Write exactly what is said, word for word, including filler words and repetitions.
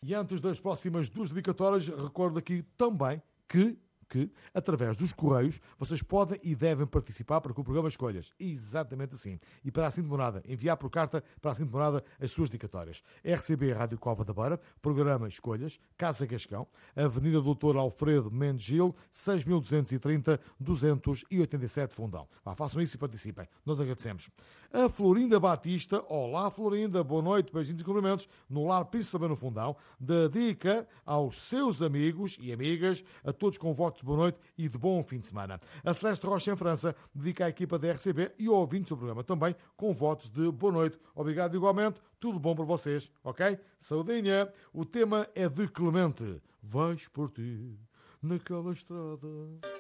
E antes das próximas duas dedicatórias, recordo aqui também que, que, através dos correios, vocês podem e devem participar para que o programa escolhas. Exatamente assim. E para assim demorada, enviar por carta para assim demorada as suas dedicatórias. R C B Rádio Cova da Beira, programa Escolhas, Casa Gascão, Avenida doutor Alfredo Mendes Gil, seis mil duzentos e trinta, duzentos e oitenta e sete Fundão. Vá, façam isso e participem. Nós agradecemos. A Florinda Batista, olá Florinda, boa noite, beijinhos e cumprimentos, no Lar Príncipe também no Fundão, dedica aos seus amigos e amigas, a todos com votos de boa noite e de bom fim de semana. A Celeste Rocha em França dedica à equipa da R C B e ao ouvintes do programa também com votos de boa noite. Obrigado igualmente, tudo bom para vocês, ok? Saudinha, o tema é de Clemente. Vais por ti naquela estrada.